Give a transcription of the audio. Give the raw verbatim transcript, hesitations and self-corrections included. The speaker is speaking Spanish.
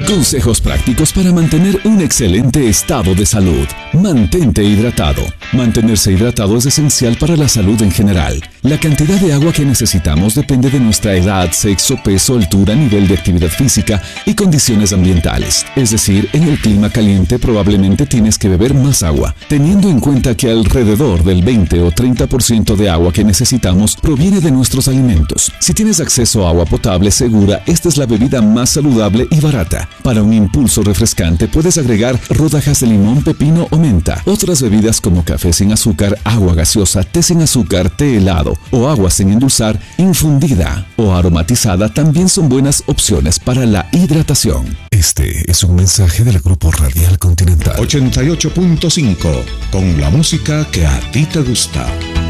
Consejos prácticos para mantener un excelente estado de salud. Mantente hidratado. Mantenerse hidratado es esencial para la salud en general. La cantidad de agua que necesitamos depende de nuestra edad, sexo, peso, altura, nivel de actividad física y condiciones ambientales. Es decir, en el clima caliente probablemente tienes que beber más agua, teniendo en cuenta que alrededor del veinte o treinta por ciento de agua que necesitamos proviene de nuestros alimentos. Si tienes acceso a agua potable segura, esta es la bebida más saludable y barata. Para un impulso refrescante puedes agregar rodajas de limón, pepino o menta. Otras bebidas como café sin azúcar, agua gaseosa, té sin azúcar, té helado o agua sin endulzar, infundida o aromatizada también son buenas opciones para la hidratación. Este es un mensaje del Grupo Radial Continental ochenta y ocho punto cinco, con la música que a ti te gusta.